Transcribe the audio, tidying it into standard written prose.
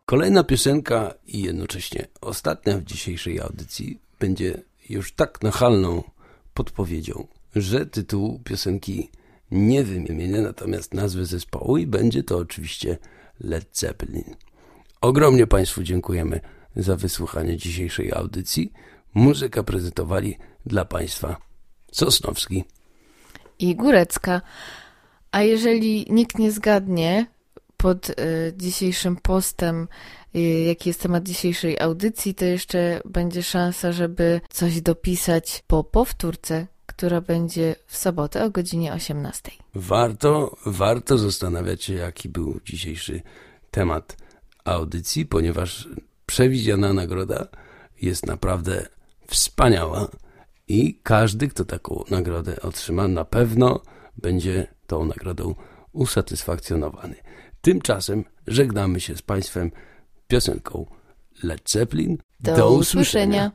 Kolejna piosenka i jednocześnie ostatnia w dzisiejszej audycji będzie już tak nachalną podpowiedzią, że tytułu piosenki nie wymienię, natomiast nazwę zespołu i będzie to oczywiście Led Zeppelin. Ogromnie Państwu dziękujemy za wysłuchanie dzisiejszej audycji. Muzykę prezentowali dla Państwa Sosnowski i Górecka. A jeżeli nikt nie zgadnie pod dzisiejszym postem, jaki jest temat dzisiejszej audycji, to jeszcze będzie szansa, żeby coś dopisać po powtórce, która będzie w sobotę o godzinie 18. Warto zastanawiać się, jaki był dzisiejszy temat audycji, ponieważ przewidziana nagroda jest naprawdę wspaniała i każdy, kto taką nagrodę otrzyma, na pewno będzie tą nagrodą usatysfakcjonowany. Tymczasem żegnamy się z Państwem piosenką Led Zeppelin. Do usłyszenia.